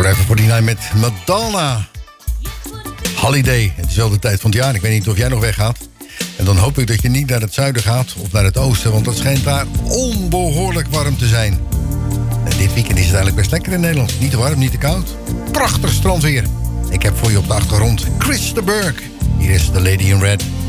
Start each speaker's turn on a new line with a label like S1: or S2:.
S1: Forever 49 met Madonna. Holiday, het is wel de tijd van het jaar. Ik weet niet of jij nog weggaat. En dan hoop ik dat je niet naar het zuiden gaat of naar het oosten, want het schijnt daar onbehoorlijk warm te zijn. En dit weekend is het eigenlijk best lekker in Nederland. Niet te warm, niet te koud. Prachtig strandweer. Ik heb voor je op de achtergrond Chris de Burgh. Hier is The Lady in Red.